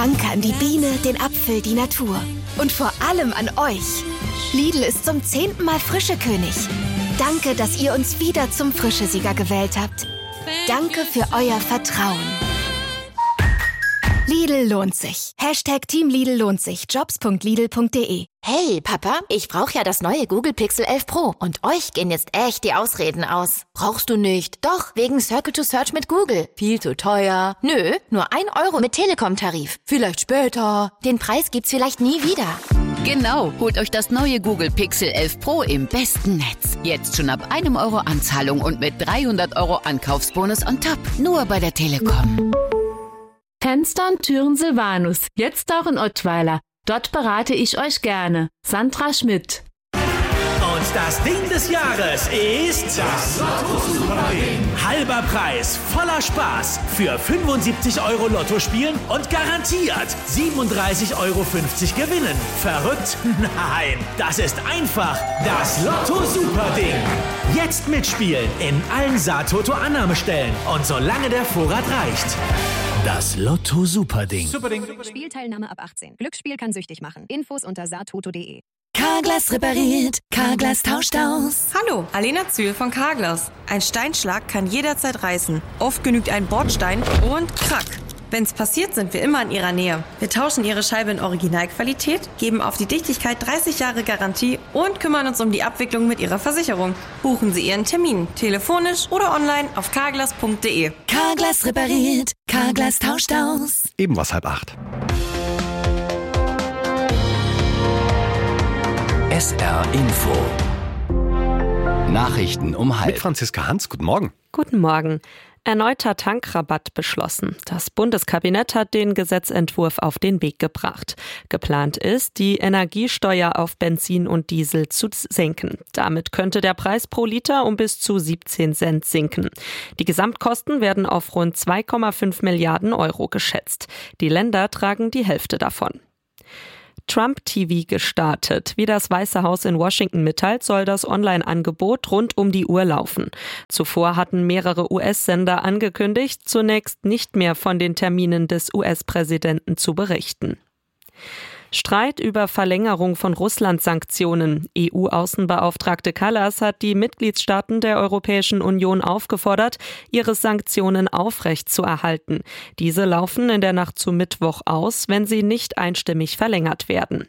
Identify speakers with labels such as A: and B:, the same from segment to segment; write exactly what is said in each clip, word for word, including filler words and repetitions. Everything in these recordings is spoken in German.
A: Danke an die Biene, den Apfel, die Natur. Und vor allem an euch. Lidl ist zum zehnten Mal Frischekönig. Danke, dass ihr uns wieder zum Frischesieger gewählt habt. Danke für euer Vertrauen. Lidl lohnt sich. Hashtag Team Lidl lohnt sich. Jobs punkt lidl punkt de.
B: Hey, Papa, ich brauche ja das neue Google Pixel elf Pro. Und euch gehen jetzt echt die Ausreden aus. Brauchst du nicht? Doch, wegen Circle to Search mit Google. Viel zu teuer. Nö, nur ein Euro mit Telekom-Tarif. Vielleicht später. Den Preis gibt's vielleicht nie wieder.
C: Genau, holt euch das neue Google Pixel elf Pro im besten Netz. Jetzt schon ab einem Euro Anzahlung und mit dreihundert Euro Ankaufsbonus on top. Nur bei der Telekom.
D: Fenster und Türen Silvanus, jetzt auch in Ottweiler. Dort berate ich euch gerne. Sandra Schmidt.
E: Und das Ding des Jahres ist das Lotto-Super-Ding. Halber Preis, voller Spaß. Für fünfundsiebzig Euro Lotto spielen und garantiert siebenunddreißig Euro fünfzig gewinnen. Verrückt? Nein, das ist einfach das Lotto-Super-Ding. Jetzt mitspielen in allen Saatoto-Annahmestellen und solange der Vorrat reicht. Das Lotto-Super-Ding.
F: Superding. Spielteilnahme ab achtzehn. Glücksspiel kann süchtig machen. Infos unter saatoto punkt de.
A: Carglass repariert, Carglass tauscht aus.
G: Hallo, Alena Zühl von Carglass. Ein Steinschlag kann jederzeit reißen. Oft genügt ein Bordstein und krack. Wenn's passiert, sind wir immer in Ihrer Nähe. Wir tauschen Ihre Scheibe in Originalqualität, geben auf die Dichtigkeit dreißig Jahre Garantie und kümmern uns um die Abwicklung mit Ihrer Versicherung. Buchen Sie Ihren Termin, telefonisch oder online auf carglass punkt de.
A: Carglass repariert, Carglass tauscht aus.
H: Eben was halb acht.
I: S R Info. Nachrichten um halb.
H: Mit Franziska Hans, guten Morgen.
J: Guten Morgen. Erneuter Tankrabatt beschlossen. Das Bundeskabinett hat den Gesetzentwurf auf den Weg gebracht. Geplant ist, die Energiesteuer auf Benzin und Diesel zu senken. Damit könnte der Preis pro Liter um bis zu siebzehn Cent sinken. Die Gesamtkosten werden auf rund zwei Komma fünf Milliarden Euro geschätzt. Die Länder tragen die Hälfte davon. Trump-T V gestartet. Wie das Weiße Haus in Washington mitteilt, soll das Online-Angebot rund um die Uhr laufen. Zuvor hatten mehrere U S-Sender angekündigt, zunächst nicht mehr von den Terminen des U S-Präsidenten zu berichten. Streit über Verlängerung von Russland-Sanktionen. E U-Außenbeauftragte Kallas hat die Mitgliedstaaten der Europäischen Union aufgefordert, ihre Sanktionen aufrechtzuerhalten. Diese laufen in der Nacht zu Mittwoch aus, wenn sie nicht einstimmig verlängert werden.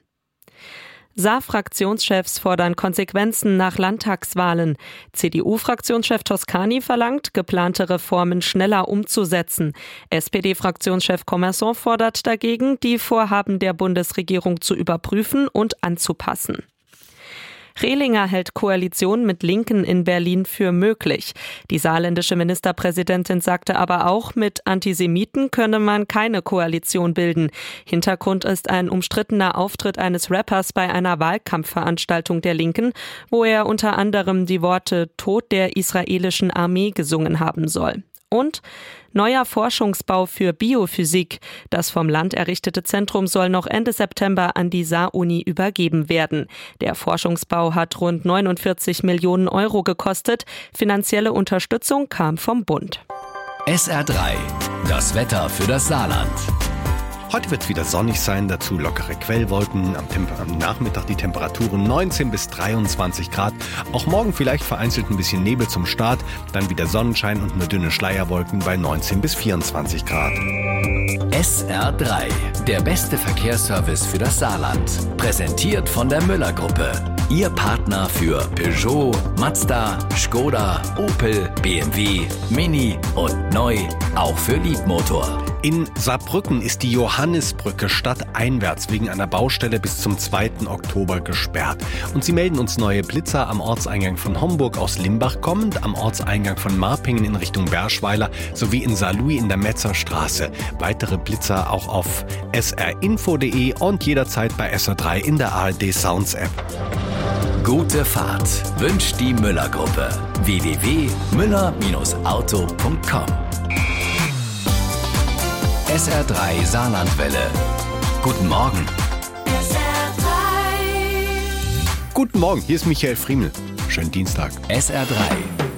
J: Saar-Fraktionschefs fordern Konsequenzen nach Landtagswahlen. C D U-Fraktionschef Toscani verlangt, geplante Reformen schneller umzusetzen. S P D-Fraktionschef Commerson fordert dagegen, die Vorhaben der Bundesregierung zu überprüfen und anzupassen. Rehlinger hält Koalition mit Linken in Berlin für möglich. Die saarländische Ministerpräsidentin sagte aber auch, mit Antisemiten könne man keine Koalition bilden. Hintergrund ist ein umstrittener Auftritt eines Rappers bei einer Wahlkampfveranstaltung der Linken, wo er unter anderem die Worte Tod der israelischen Armee gesungen haben soll. Und neuer Forschungsbau für Biophysik. Das vom Land errichtete Zentrum soll noch Ende September an die Saar-Uni übergeben werden. Der Forschungsbau hat rund neunundvierzig Millionen Euro gekostet. Finanzielle Unterstützung kam vom Bund.
I: S R drei. Das Wetter für das Saarland.
H: Heute wird es wieder sonnig sein, dazu lockere Quellwolken. Am, Temper- am Nachmittag die Temperaturen neunzehn bis dreiundzwanzig Grad. Auch morgen vielleicht vereinzelt ein bisschen Nebel zum Start. Dann wieder Sonnenschein und nur dünne Schleierwolken bei neunzehn bis vierundzwanzig Grad.
I: S R drei. Der beste Verkehrsservice für das Saarland. Präsentiert von der Müller-Gruppe. Ihr Partner für Peugeot, Mazda, Skoda, Opel, B M W, Mini und neu auch für Liebmotor.
H: In Saarbrücken ist die Johannisbrücke stadteinwärts wegen einer Baustelle bis zum zweiten Oktober gesperrt. Und sie melden uns neue Blitzer am Ortseingang von Homburg aus Limbach kommend, am Ortseingang von Marpingen in Richtung Berschweiler sowie in Saarlouis in der Metzerstraße. Weitere Blitzer auch auf s r info punkt de und jederzeit bei S R drei in der A R D Sounds App.
I: Gute Fahrt wünscht die Müller-Gruppe. w w w punkt müller auto punkt com. S R drei Saarlandwelle. Guten Morgen.
A: S R drei.
H: Guten Morgen, hier ist Michael Friemel. Schönen Dienstag.
I: S R drei.